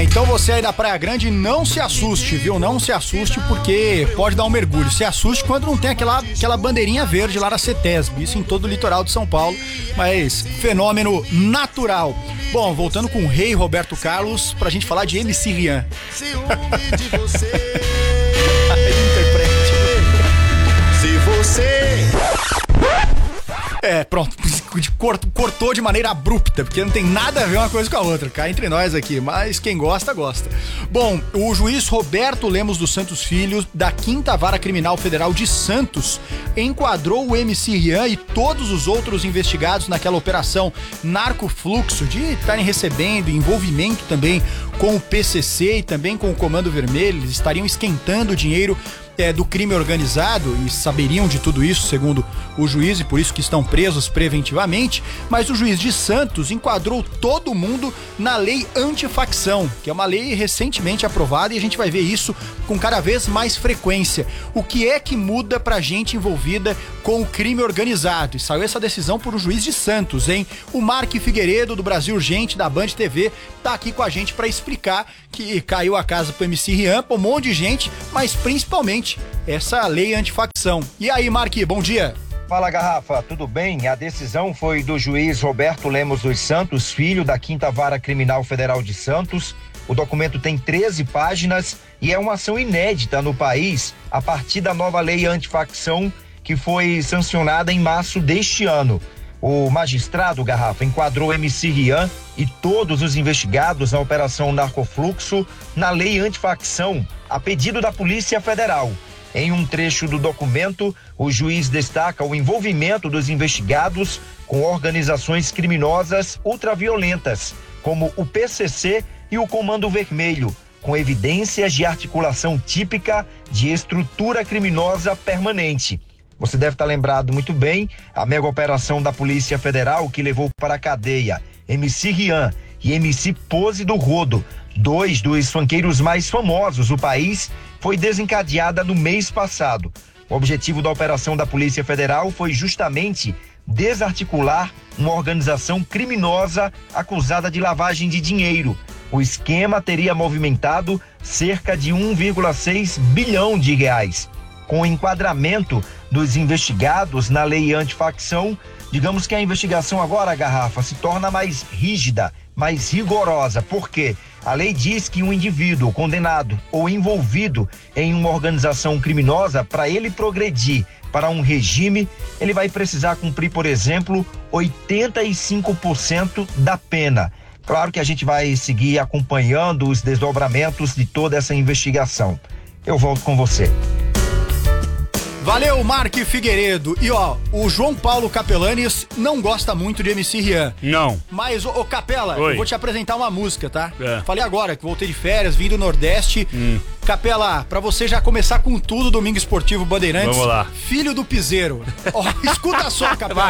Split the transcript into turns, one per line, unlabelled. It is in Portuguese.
Então você aí da Praia Grande não se assuste, viu? Não se assuste porque pode dar um mergulho. Se assuste quando não tem aquela bandeirinha verde lá na CETESB. Isso em todo o litoral de São Paulo, mas fenômeno natural. Bom, voltando com o rei Roberto Carlos pra gente falar de MC Rian.
Ciúme de você.
Interprete.
Se você...
Pronto, cortou de maneira abrupta, porque não tem nada a ver uma coisa com a outra, cá entre nós aqui, mas quem gosta, gosta. Bom, o juiz Roberto Lemos dos Santos Filho, da 5ª Vara Criminal Federal de Santos, enquadrou o MC Rian e todos os outros investigados naquela operação narcofluxo, de estarem recebendo envolvimento também com o PCC e também com o Comando Vermelho. Eles estariam esquentando o dinheiro do crime organizado e saberiam de tudo isso, segundo o juiz, e por isso que estão presos preventivamente. Mas o juiz de Santos enquadrou todo mundo na lei antifacção, que é uma lei recentemente aprovada, e a gente vai ver isso com cada vez mais frequência. O que é que muda pra gente envolvida com o crime organizado? E saiu essa decisão por um juiz de Santos, hein? O Mark Figueiredo, do Brasil Urgente, da Band TV, tá aqui com a gente pra explicar que caiu a casa pro MC Rian, pra um monte de gente, mas principalmente essa lei antifacção. E aí, Mark, bom dia.
Fala, Garrafa, tudo bem? A decisão foi do juiz Roberto Lemos dos Santos Filho, da 5ª Vara Criminal Federal de Santos. O documento tem 13 páginas e é uma ação inédita no país a partir da nova lei antifacção que foi sancionada em março deste ano. O magistrado, Garrafa, enquadrou MC Rian e todos os investigados na Operação Narcofluxo na lei antifacção, a pedido da Polícia Federal. Em um trecho do documento, o juiz destaca o envolvimento dos investigados com organizações criminosas ultraviolentas, como o PCC e o Comando Vermelho, com evidências de articulação típica de estrutura criminosa permanente. Você deve estar lembrado muito bem, a mega operação da Polícia Federal que levou para a cadeia MC Rian e MC Pose do Rodo, 2 dos funkeiros mais famosos do país, foi desencadeada no mês passado. O objetivo da operação da Polícia Federal foi justamente desarticular uma organização criminosa acusada de lavagem de dinheiro. O esquema teria movimentado cerca de 1,6 bilhão de reais. Com o enquadramento dos investigados na lei antifacção, digamos que a investigação agora, Garrafa, se torna mais rígida, mais rigorosa. Por quê? A lei diz que um indivíduo condenado ou envolvido em uma organização criminosa, para ele progredir para um regime, ele vai precisar cumprir, por exemplo, 85% da pena. Claro que a gente vai seguir acompanhando os desdobramentos de toda essa investigação. Eu volto com você.
Valeu, Mark Figueiredo. E ó, o João Paulo Capelanes não gosta muito de MC Rian.
Não.
Mas, ô Capela,
Oi.
eu vou te apresentar uma música, tá?
É.
Falei agora que voltei de férias, vim do Nordeste. Capela, pra você já começar com tudo, Domingo Esportivo Bandeirantes.
Vamos lá.
Filho do Piseiro. Ó, escuta só, Capela.